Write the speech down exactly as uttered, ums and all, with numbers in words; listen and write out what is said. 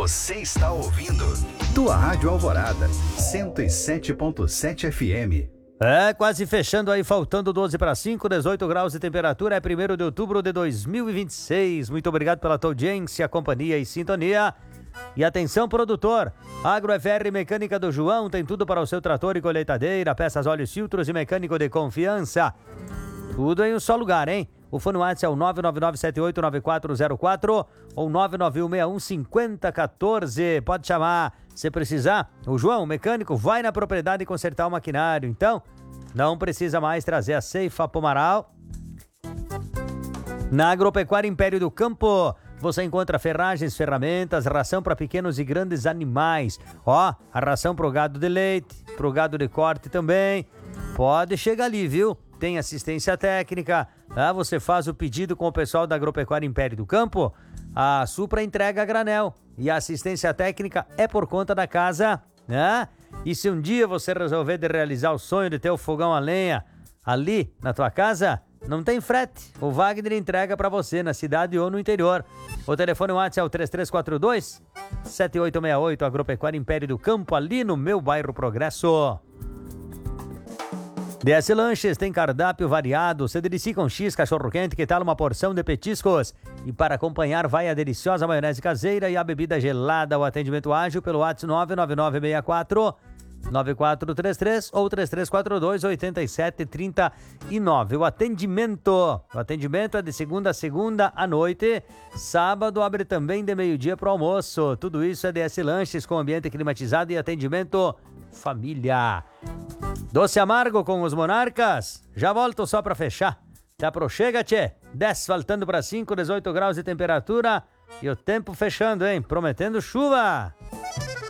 Você está ouvindo tua Rádio Alvorada, cento e sete ponto sete F M. É, quase fechando aí, faltando doze para cinco, dezoito graus de temperatura, é primeiro de outubro de dois mil e vinte e seis. Muito obrigado pela tua audiência, companhia e sintonia. E atenção, produtor, Agro F R Mecânica do João tem tudo para o seu trator e colheitadeira, peças, óleos, filtros e mecânico de confiança. Tudo em um só lugar, hein? O fone WhatsApp é o nove nove nove sete oito nove quatro zero quatro ou nove nove um seis um cinco zero um quatro. Pode chamar se precisar. O João, o mecânico, vai na propriedade consertar o maquinário. Então, não precisa mais trazer a Ceifa Pomaral. Na Agropecuária Império do Campo, você encontra ferragens, ferramentas, ração para pequenos e grandes animais. Ó, a ração pro gado de leite, pro gado de corte também. Pode chegar ali, viu? Tem assistência técnica. Ah, você faz o pedido com o pessoal da Agropecuária Império do Campo. A Supra entrega a granel. E a assistência técnica é por conta da casa, né? E se um dia você resolver de realizar o sonho de ter o fogão a lenha ali na tua casa, não tem frete. O Wagner entrega para você na cidade ou no interior. O telefone WhatsApp é o três três quatro dois sete oito seis oito. Agropecuária Império do Campo, ali no meu bairro Progresso. D S Lanches tem cardápio variado, cedrici com X, cachorro-quente, que tal uma porção de petiscos? E para acompanhar vai a deliciosa maionese caseira e a bebida gelada. O atendimento ágil pelo WhatsApp nove nove nove seis quatro nove quatro três três ou três três quatro dois oito sete três nove. O atendimento, o atendimento é de segunda a segunda à noite, sábado abre também de meio-dia para o almoço. Tudo isso é D S Lanches com ambiente climatizado e atendimento família. Doce amargo com os Monarcas. Já volto só pra fechar. Tá pro chega, tchê. dez faltando pra cinco, dezoito graus de temperatura. E o tempo fechando, hein? Prometendo chuva.